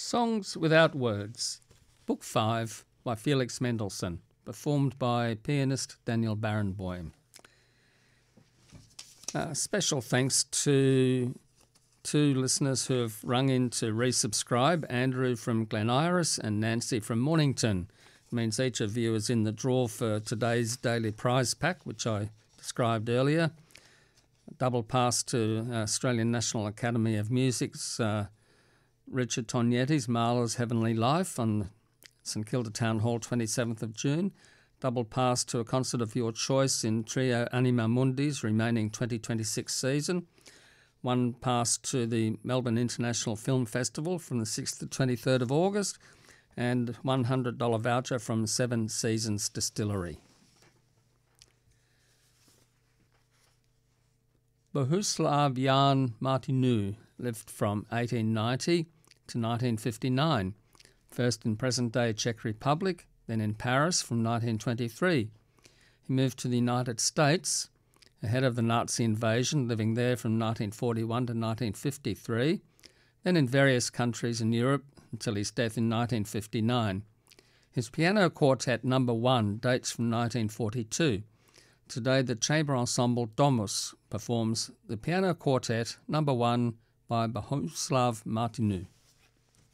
Songs Without Words, Book 5 by Felix Mendelssohn, performed by pianist Daniel Barenboim. Special thanks to two listeners who have rung in to resubscribe, Andrew from Glen Iris and Nancy from Mornington. It means each of you is in the draw for today's daily prize pack, which I described earlier. A double pass to Australian National Academy of Music's Richard Tognetti's Mahler's Heavenly Life on St Kilda Town Hall, 27th of June. Double pass to a concert of your choice in Trio Anima Mundi's remaining 2026 season. One pass to the Melbourne International Film Festival from the 6th to 23rd of August, and $100 voucher from Seven Seasons Distillery. Bohuslav Jan Martinu lived from 1890 to 1959, first in present-day Czech Republic, then in Paris from 1923. He moved to the United States ahead of the Nazi invasion, living there from 1941 to 1953, then in various countries in Europe until his death in 1959. His piano quartet No. 1 dates from 1942. Today the chamber ensemble Domus performs the piano quartet No. 1 by Bohuslav Martinu.